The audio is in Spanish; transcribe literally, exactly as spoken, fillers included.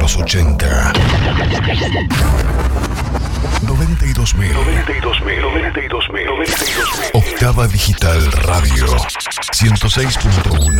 los ochenta. noventa y dos mil. noventa y dos mil. noventa y dos mil. noventa y dos mil. Octava Digital Radio. ciento seis punto uno.